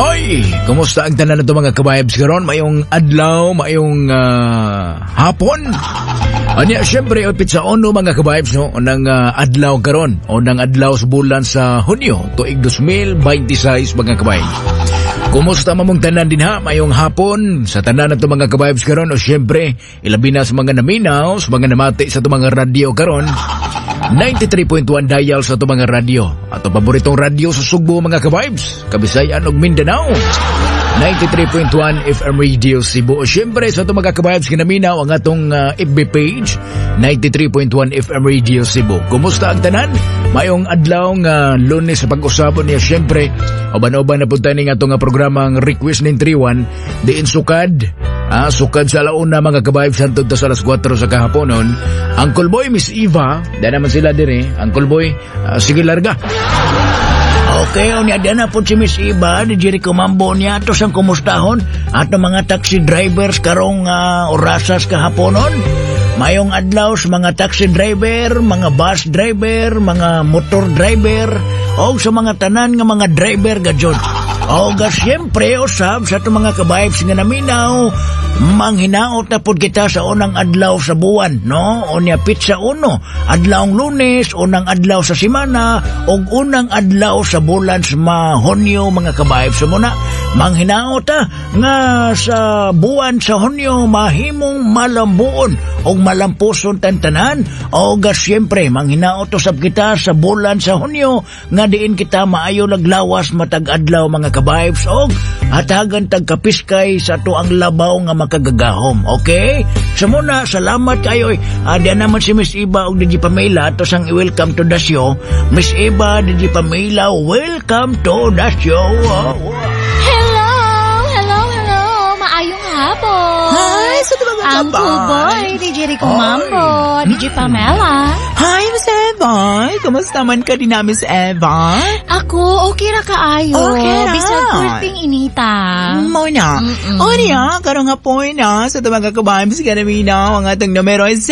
Oy, kumusta ang tanan nato mga kabayabs karon? Mayong adlaw, mayong hapon. Anya syempre opit sa ono mga kabayabs no, unang adlaw karon, unang adlaw sa bulan sa Hunyo tuig 2026 mga kabayabs. Kumusta mamong tanan din ha? Mayong hapon sa tanan nato mga kabayabs karon o syempre ilabi na sa mga naminaw, sa mga namati sa mga radio karon. 93.1 dial sa ito mga radyo. Ato paboritong radyo sa Sugbo mga ka-vibes, Kabisayan ug Mindanao. 93.1 FM Radio Cebu. Siyempre sa ito mga ka-vibes kinaminaw ang atong FB page 93.1 FM Radio Cebu. Kumusta ang tanan? Mayong adlaw nga Lunes sa pag-usapon niya siyempre. Oban-oban na punta ni nga itong programang Request nin 31 diin sukad. Sukad sa alauna mga kabayib santod ta sa alas 4 sa kahaponon. Uncle Boy, Miss Eva, da naman sila din Uncle Boy, sige larga. Okay, unya na po si Miss Eva, di Jericho Mambo niya ato sang kumustahon ato mga taxi drivers karong orasas kahaponon. Mayong adlaw sa mga taxi driver, mga bus driver, mga motor driver, o sa mga tanan nga mga driver gadyon. O siyempre, usab sa itong mga kabayibs nga naminaw, manghinaot na po kita sa unang adlaw sa buwan, no? O niya pizza uno, adlawng Lunes, unang adlaw sa simana, o unang adlaw sa bulan sa Hunyo, mga kabayibs. So muna, manghinaot nga sa buwan sa Hunyo, mahimong malambuon, o malampuson tantanan, o siyempre, manghinaot usab kita sa bulan sa Hunyo, nga diin kita maayo laglawas matag adlaw, mga kabayibs, og hatagan tagkapiskay sa to ang labaw nga makagagahom. Okay? So muna, salamat kayo. Diyan naman si Miss Eva og DJ Pamela to sang welcome to the show. Miss Eva, DJ Pamela, welcome to the show. Hello! Maayong hapon! Hi! Sa ito mga Uncle Boy, DJ Rico Mambo, DJ Pamela. Hi, Miss Eva! Kamusta man ka din na, Miss Eva? Ako, okay ra kaayo. Okay ra. Bisag kurting inita. Mo na. O niya, karong nga po na sa mga kabahams ka namin na ang atong numero ay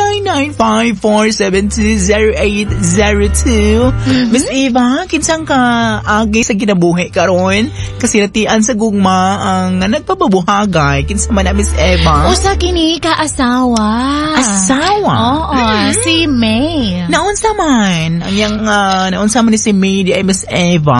0995-472-0802. Miss Eva, kinsang ka agi sa kinabuhi karon kasi natian sa gugma ang nagpababuhagay. Kinsa man na, Miss Eva? Usa kini ka asawa. Asawa? Oo, si May. Naunsa man. Ang naunsa man ni si May di ay Miss Eva.